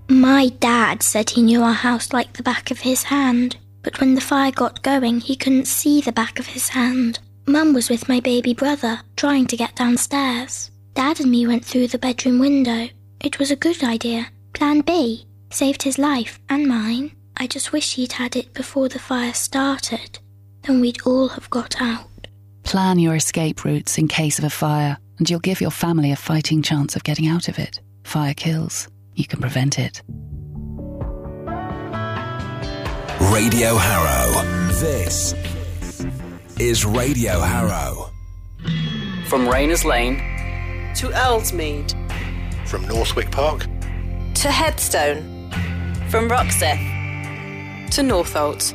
My dad said he knew our house like the back of his hand, but when the fire got going, he couldn't see the back of his hand. Mum was with my baby brother, trying to get downstairs. Dad and me went through the bedroom window. It was a good idea. Plan B. Saved his life and mine. I just wish he'd had it before the fire started. Then we'd all have got out. Plan your escape routes in case of a fire, and you'll give your family a fighting chance of getting out of it. Fire kills. You can prevent it. Radio Harrow. This is Radio Harrow. From Rayners Lane to Earlsmead. From Northwick Park to Headstone. From Roxeth to Northolt.